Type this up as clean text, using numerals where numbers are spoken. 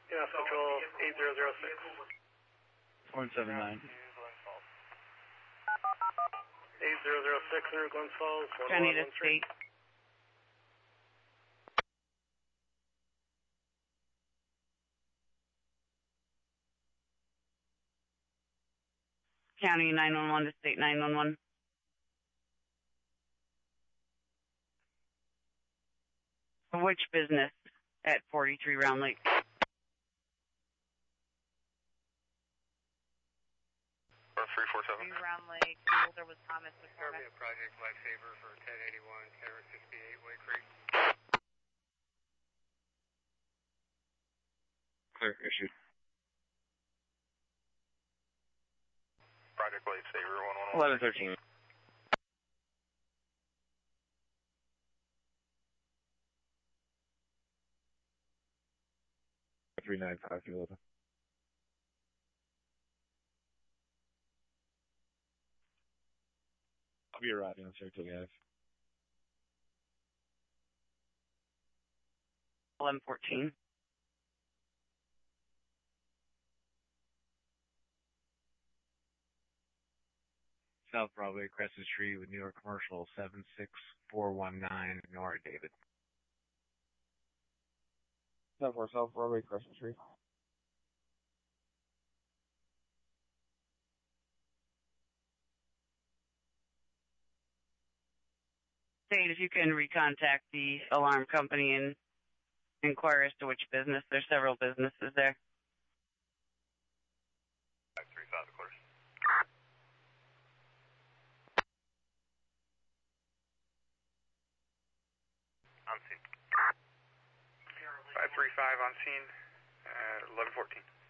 Yeah, Central 8006. 179. 8006 through Glens Falls, County to 1113. state. County 911 to state 911. Which business at 43 Round Lake? 347. Round Lake, there was Thomas McCormick. Project Lifesaver for 1081, Terrace 68, White Creek. Clear, issued. Project Lifesaver 111. 1113. Three nine five 11. I'll be arriving on Circle Ave. 1114. South Broadway, Crescent Street with New York Commercial 76419, Nora David. South Broadway, Crescent Street. State, if you can recontact the alarm company and inquire as to which business. There's several businesses there. 535, of course. On scene. 535 on scene at 1114.